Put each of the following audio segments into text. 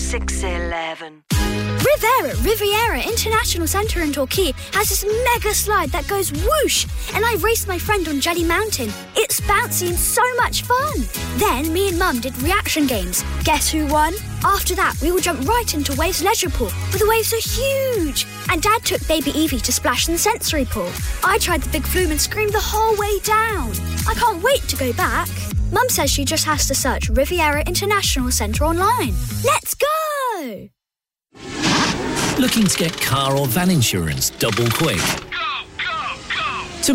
611. Riviera International Centre in Torquay has this mega slide that goes whoosh, and I raced my friend on Jelly Mountain. It's bouncy and so much fun. Then me and Mum did reaction games. Guess who won? After that, we all jumped right into Waves Leisure Pool, where the waves are huge. And Dad took baby Evie to splash in the sensory pool. I tried the big flume and screamed the whole way down. I can't wait to go back. Mum says she just has to search Riviera International Centre online. Let's go! Looking to get car or van insurance double quick? Go! To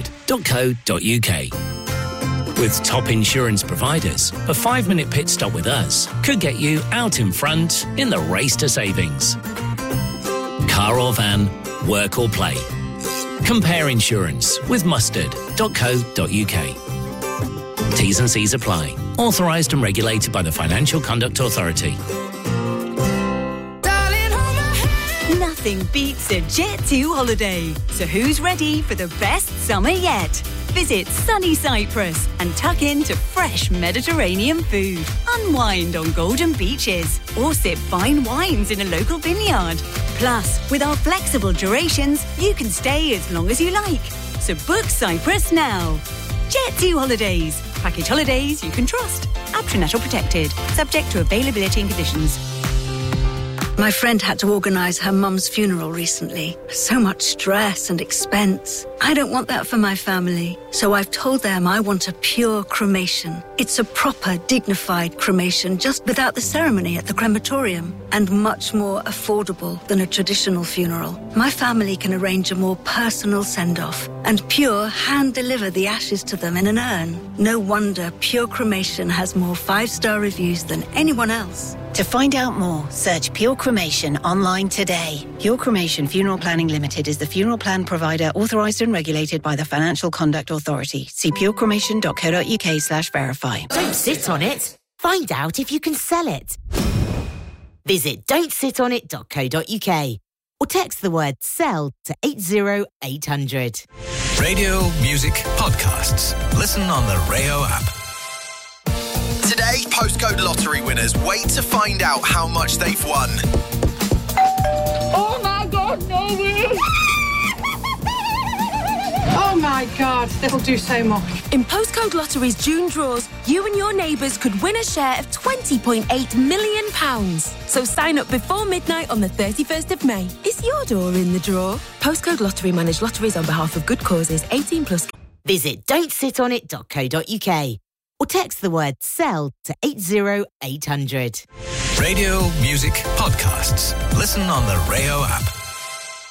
mustard.co.uk. With top insurance providers, a 5-minute pit stop with us could get you out in front in the race to savings. Car or van, work or play. Compare insurance with mustard.co.uk. T's and C's apply. Authorised and regulated by the Financial Conduct Authority. Nothing beats a Jet2 holiday. So who's ready for the best summer yet? Visit sunny Cyprus and tuck into fresh Mediterranean food. Unwind on golden beaches or sip fine wines in a local vineyard. Plus, with our flexible durations, you can stay as long as you like. So book Cyprus now. Jet2 Holidays. Package holidays you can trust. Aptronet protected. Subject to availability and conditions. My friend had to organise her mum's funeral recently. So much stress and expense. I don't want that for my family. So I've told them I want a pure cremation. It's a proper, dignified cremation, just without the ceremony at the crematorium. And much more affordable than a traditional funeral. My family can arrange a more personal send-off. And Pure hand-deliver the ashes to them in an urn. No wonder Pure Cremation has more 5-star reviews than anyone else. To find out more, search Pure Cremation online today. Pure Cremation Funeral Planning Limited is the funeral plan provider authorised and regulated by the Financial Conduct Authority. See purecremation.co.uk/verify. Don't sit on it. Find out if you can sell it. Visit don'tsitonit.co.uk or text the word SELL to 80800. Radio, music, podcasts. Listen on the Rayo app. Today, postcode lottery winners wait to find out how much they've won. Oh my God, no way! Oh my God, that'll do so much. In Postcode Lottery's June draws, you and your neighbours could win a share of £20.8 million. So sign up before midnight on the 31st of May. Is your door in the draw? Postcode Lottery manage lotteries on behalf of good causes. 18+. Visit don'tsitonit.co.uk or text the word SELL to 80800. Radio, music, podcasts. Listen on the Rayo app.